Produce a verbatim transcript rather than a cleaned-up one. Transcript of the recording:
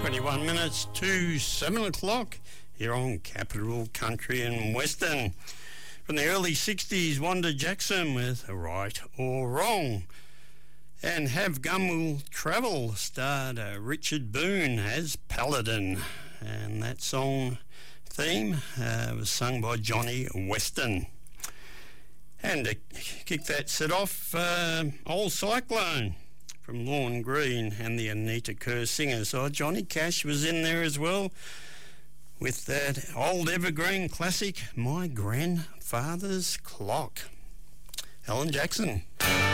twenty-one minutes to seven o'clock here on Capital Country and Western. From the early sixties, Wanda Jackson with Right or Wrong. And Have Gun Will Travel starred uh, Richard Boone as Paladin. And that song theme uh, was sung by Johnny Weston. And to kick that set off, uh, Old Cyclone from Lorne Green and the Anita Kerr Singers. So Johnny Cash was in there as well with that old evergreen classic, My Grandfather's Clock. Alan Jackson.